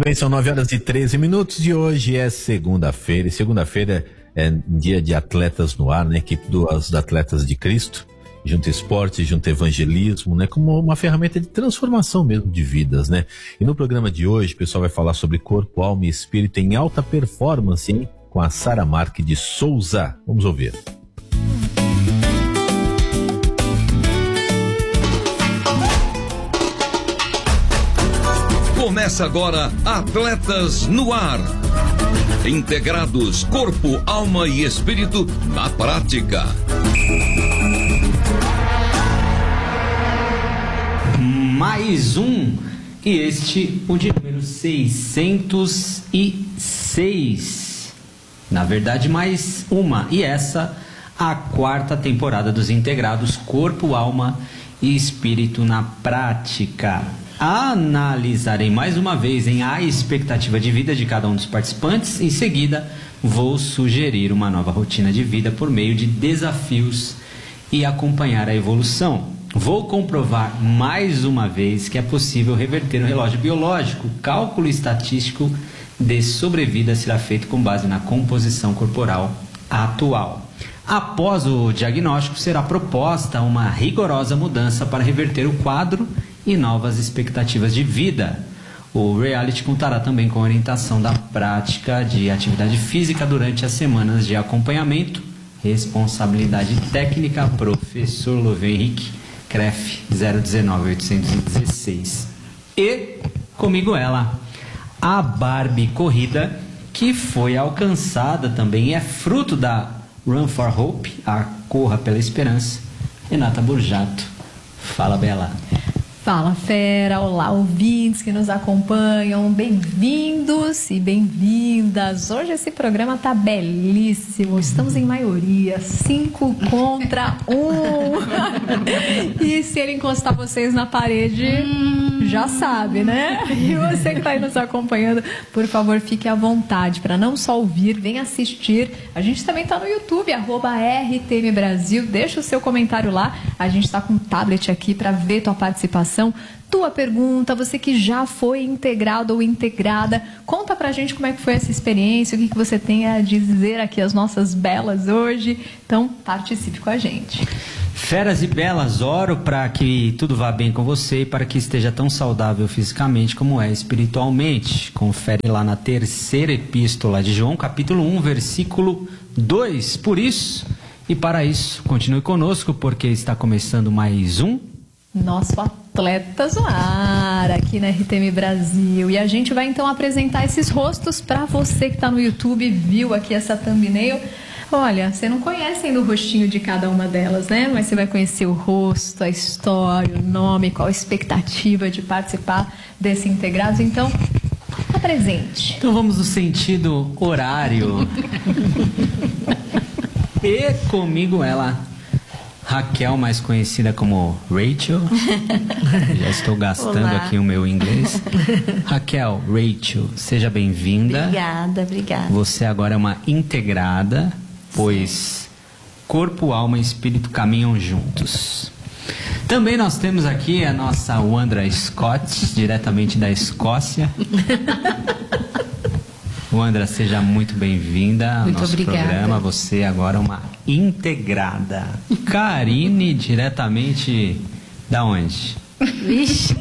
Muito bem, são 9h13 e hoje é segunda-feira. E segunda-feira é dia de Atletas no Ar, né? Equipe dos Atletas de Cristo. Junto esporte, junto evangelismo, né? Como uma ferramenta de transformação mesmo de vidas, né? E no programa de hoje, o pessoal vai falar sobre corpo, alma e espírito em alta performance, hein? Com a Sara Marque de Souza. Vamos ouvir. Começa agora Atletas no Ar. Integrados corpo, alma e espírito na prática. Mais um, e este o de número 606. Na verdade, mais uma, e essa a quarta temporada dos Integrados Corpo, Alma e Espírito na Prática. Analisarei mais uma vez a expectativa de vida de cada um dos participantes. Em seguida, vou sugerir uma nova rotina de vida por meio de desafios e acompanhar a evolução. Vou comprovar mais uma vez que é possível reverter o relógio biológico. O cálculo estatístico de sobrevida será feito com base na composição corporal atual. Após o diagnóstico, será proposta uma rigorosa mudança para reverter o quadro e novas expectativas de vida. O reality contará também com orientação da prática de atividade física durante as semanas de acompanhamento. Responsabilidade técnica, professor Louven Henrique, CREF 019-816. E comigo ela, a Barbie Corrida, que foi alcançada também e é fruto da Run for Hope, a Corra pela Esperança, Renata Burjato. Fala, Bela. Fala, fera! Olá, ouvintes que nos acompanham, bem-vindos e bem-vindas. Hoje esse programa tá belíssimo, estamos em maioria, 5 contra 1. E se ele encostar vocês na parede, já sabe, né? E você que tá aí nos acompanhando, por favor, fique à vontade para não só ouvir, vem assistir. A gente também tá no YouTube, @RTM Brasil, deixa o seu comentário lá. A gente tá com um tablet aqui para ver tua participação, tua pergunta, você que já foi integrado ou integrada, conta pra gente como é que foi essa experiência, o que você tem a dizer aqui às nossas belas hoje. Então, participe com a gente. Feras e belas, oro para que tudo vá bem com você e para que esteja tão saudável fisicamente como é espiritualmente. Confere lá na terceira epístola de João, capítulo 1, versículo 2. Por isso e para isso, continue conosco, porque está começando mais um Nosso Atletas no Ar, aqui na RTM Brasil. E a gente vai então apresentar esses rostos para você que está no YouTube, viu aqui essa thumbnail. Olha, você não conhece ainda o rostinho de cada uma delas, né? Mas você vai conhecer o rosto, a história, o nome, qual a expectativa de participar desse Integrados. Então, apresente. Então vamos no sentido horário. E comigo ela, Raquel, mais conhecida como Rachel. Já estou gastando Olá. aqui o meu inglês. Raquel, Rachel, seja bem-vinda. Obrigada. Você agora é uma integrada, pois corpo, alma e espírito caminham juntos. Também nós temos aqui a nossa Wandra Scott, diretamente da Escócia. Wandra, seja muito bem-vinda ao nosso programa. Você agora é uma integrada. Karine, diretamente da onde? Vixe.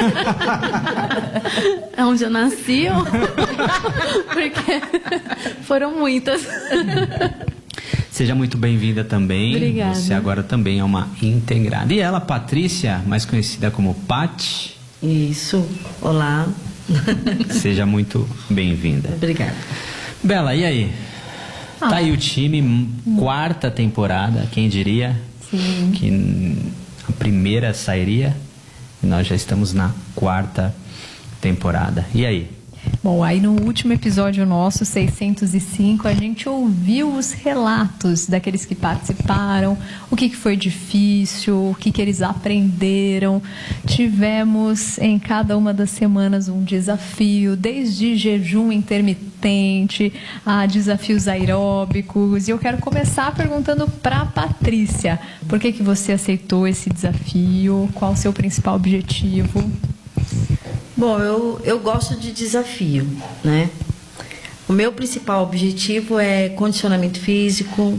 É onde eu nasci? Porque foram muitas. Seja muito bem-vinda também. Obrigada. Você agora também é uma integrada. E ela, Patrícia, mais conhecida como Pati. Isso. Olá. Seja muito bem-vinda. Obrigada. Bela, e aí? Tá aí o time, quarta temporada, quem diria? Sim. Que a primeira sairia. E nós já estamos na quarta temporada. E aí? Bom, aí no último episódio nosso, 605, a gente ouviu os relatos daqueles que participaram, o que foi difícil, o que eles aprenderam. Tivemos em cada uma das semanas um desafio, desde jejum intermitente a desafios aeróbicos. E eu quero começar perguntando para a Patrícia, por que você aceitou esse desafio? Qual o seu principal objetivo? Bom, eu gosto de desafio, né? O meu principal objetivo é condicionamento físico,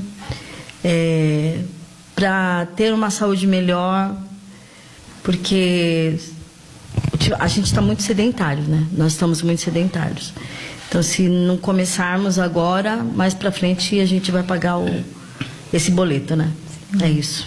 para ter uma saúde melhor, porque a gente está muito sedentário, né? Nós estamos muito sedentários. Então, se não começarmos agora, mais para frente a gente vai pagar esse boleto, né? É isso.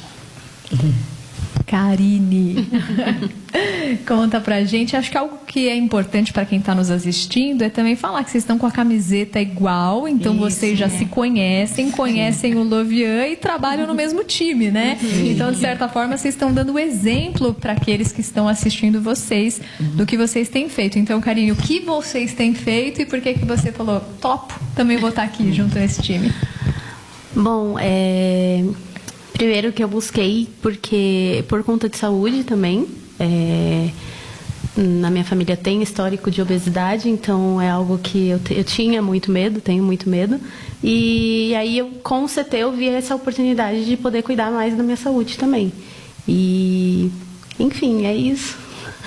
Karine, conta pra gente. Acho que algo que é importante para quem está nos assistindo é também falar que vocês estão com a camiseta igual, então vocês já se conhecem o Lovian e trabalham no mesmo time, né? Então, de certa forma, vocês estão dando exemplo para aqueles que estão assistindo vocês do que vocês têm feito. Então, Karine, o que vocês têm feito e por que você falou, topo, também vou estar aqui junto nesse time? Bom, primeiro que eu busquei, porque por conta de saúde também, na minha família tem histórico de obesidade, então é algo que eu tinha muito medo, tenho muito medo. E aí com o CT eu vi essa oportunidade de poder cuidar mais da minha saúde também. E, enfim, é isso.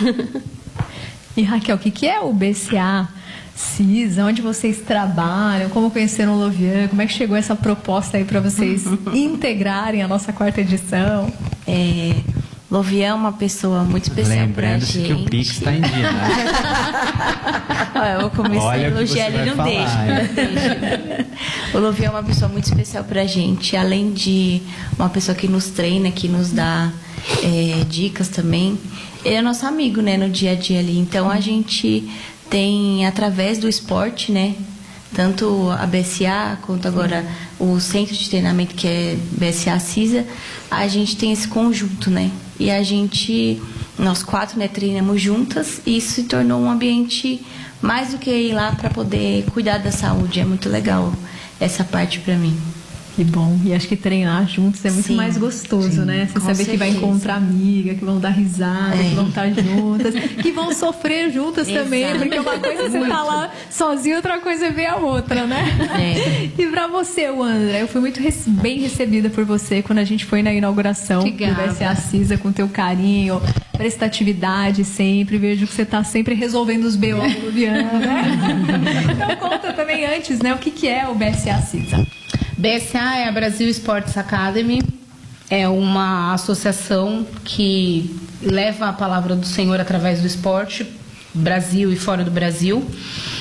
E Raquel, o que é o BCA CISA? Onde vocês trabalham? Como conheceram o Lovian? Como é que chegou essa proposta aí para vocês integrarem a nossa 4ª edição? Lovian é uma pessoa muito especial pra gente. Lembrando-se que o Pix está em dia, né? Eu vou começar a elogiar, ele não deixa. O Lovian é uma pessoa muito especial pra gente. Além de uma pessoa que nos treina, que nos dá dicas também. Ele é nosso amigo, né, no dia a dia ali. Então, a gente tem, através do esporte, né, tanto a BSA quanto agora o centro de treinamento, que é BSA CISA, a gente tem esse conjunto, né? E nós 4, né, treinamos juntas e isso se tornou um ambiente mais do que ir lá para poder cuidar da saúde. É muito legal essa parte para mim. Que bom. E acho que treinar juntos é muito mais gostoso, né? Você saber que vai encontrar amiga, que vão dar risada, que vão estar juntas, que vão sofrer juntas também, porque uma coisa é você tá lá sozinho, outra coisa é ver a outra, né? E pra você, Wandra, eu fui muito bem recebida por você quando a gente foi na inauguração do BSA CISA, com teu carinho, prestatividade sempre, vejo que você tá sempre resolvendo os BO do Lovian, né? Então conta também antes, né, o que é o BSA CISA? BSA é a Brasil Sports Academy, é uma associação que leva a palavra do Senhor através do esporte, Brasil e fora do Brasil.